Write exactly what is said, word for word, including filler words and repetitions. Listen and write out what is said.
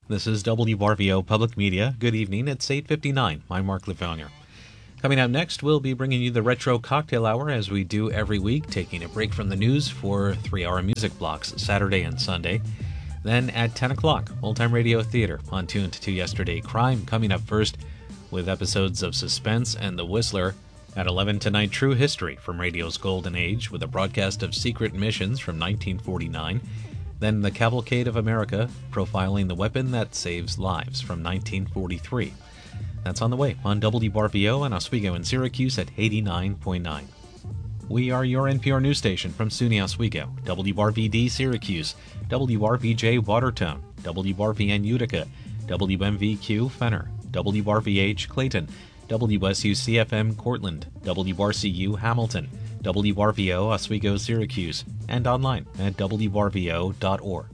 This is W R V O Public Media. Good evening. It's eight fifty-nine. I'm Mark Lefonier. Coming up next, we'll be bringing you the Retro Cocktail Hour as we do every week, taking a break from the news for three-hour music blocks Saturday and Sunday. Then at ten o'clock, Old Time Radio Theater on Tuned to Yesterday Crime coming up first with episodes of Suspense and The Whistler. At eleven tonight, True History from radio's golden age with a broadcast of Secret Missions from nineteen forty-nine. Then The Cavalcade of America, profiling the weapon that saves lives from nineteen forty-three. That's on the way on W R V O and Oswego in Syracuse at eighty-nine point nine. We are your N P R news station from SUNY Oswego, W R V D Syracuse, W R V J Watertown, W R V N Utica, W M V Q Fenner, W R V H Clayton, W S U C F M Cortland, W R C U Hamilton, W R V O Oswego Syracuse, and online at W R V O dot org.